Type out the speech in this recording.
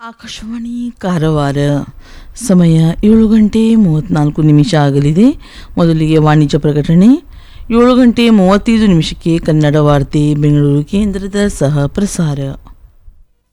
ಆಕಾಶವಾಣಿ ಕಾರವಾರ ಸಮಯ 7:34 ಆಗಲಿದೆ. ಮೊದಲಿಗೆ ವಾಣಿಜ್ಯ ಪ್ರಕಟಣೆ. 7:35 ಕನ್ನಡ ವಾರ್ತೆ ಬೆಂಗಳೂರು ಕೇಂದ್ರದ ಸಹ ಪ್ರಸಾರ.